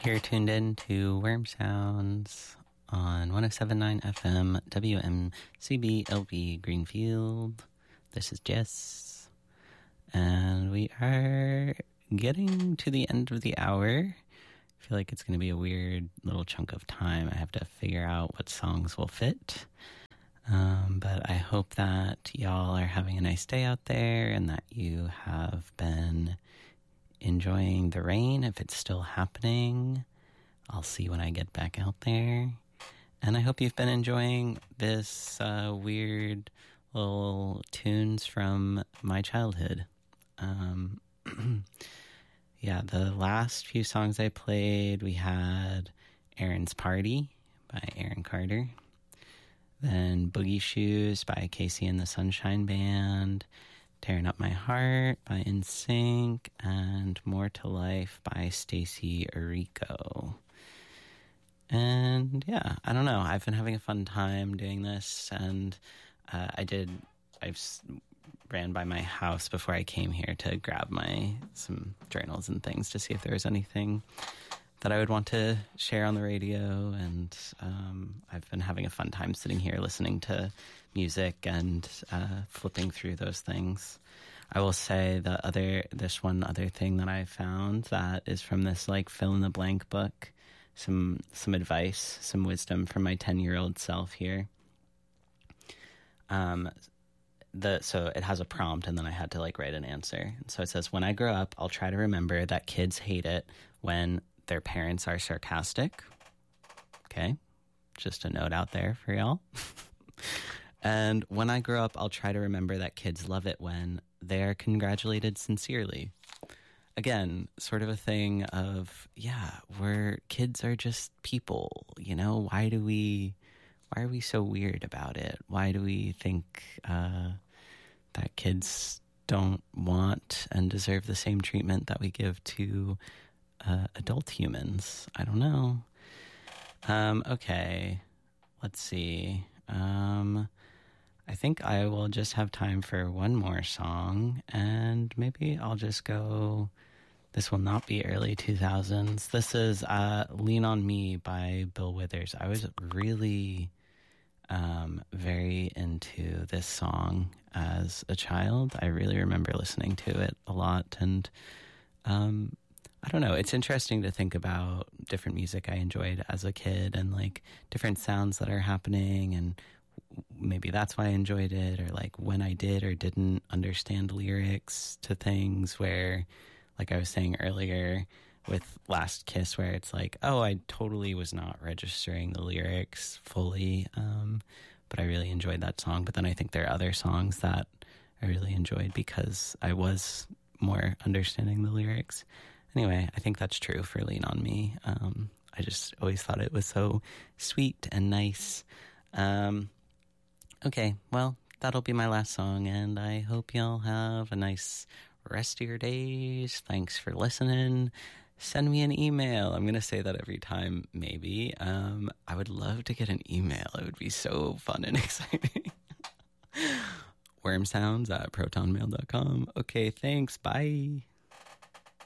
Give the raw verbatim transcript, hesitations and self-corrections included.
You're tuned in to Worm Sounds on one oh seven point nine F M W M C B L P Greenfield. This is Jess, and we are getting to the end of the hour. I feel like it's going to be a weird little chunk of time. I have to figure out what songs will fit. Um, but I hope that y'all are having a nice day out there and that you have been enjoying the rain if it's still happening. I'll see when I get back out there. And I hope you've been enjoying this uh, weird little tunes from my childhood. Um, yeah, the last few songs I played, we had Aaron's Party by Aaron Carter. Then Boogie Shoes by Casey and the Sunshine Band. Tearing Up My Heart by N Sync, and More to Life by Stacey Orico. And yeah, I don't know. I've been having a fun time doing this, and uh, I did. I've ran by my house before I came here to grab my some journals and things to see if there was anything that I would want to share on the radio. And um, I've been having a fun time sitting here listening to music and uh, flipping through those things. I will say the other, this one other thing that I found that is from this like fill in the blank book, some some advice, some wisdom from my ten-year-old self here. Um, the so it has a prompt, and then I had to like write an answer. And so it says, when I grow up, I'll try to remember that kids hate it when their parents are sarcastic. Okay, just a note out there for y'all. And when I grow up, I'll try to remember that kids love it when they are congratulated sincerely. Again, sort of a thing of, yeah, we're kids are just people, you know? Why do we, why are we so weird about it? Why do we think uh, that kids don't want and deserve the same treatment that we give to uh, adult humans? I don't know. Um, okay, let's see. Um... I think I will just have time for one more song, and maybe I'll just go, this will not be early two thousands. This is uh, Lean on Me by Bill Withers. I was really um, very into this song as a child. I really remember listening to it a lot, and um, I don't know, it's interesting to think about different music I enjoyed as a kid and like different sounds that are happening, and maybe that's why I enjoyed it, or like when I did or didn't understand lyrics to things where, like I was saying earlier with Last Kiss, where it's like, oh, I totally was not registering the lyrics fully, um, but I really enjoyed that song. But then I think there are other songs that I really enjoyed because I was more understanding the lyrics. Anyway, I think that's true for Lean on Me. Um, I just always thought it was so sweet and nice. Um, Okay, well, that'll be my last song, and I hope y'all have a nice rest of your days. Thanks for listening. Send me an email. I'm going to say that every time, maybe. Um, I would love to get an email. It would be so fun and exciting. wormsounds at protonmail dot com. Okay, thanks. Bye.